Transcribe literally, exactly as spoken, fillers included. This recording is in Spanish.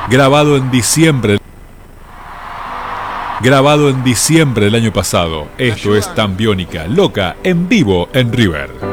Grabado en diciembre. Grabado en diciembre del año pasado. Esto es Tan Biónica, loca, en vivo en River.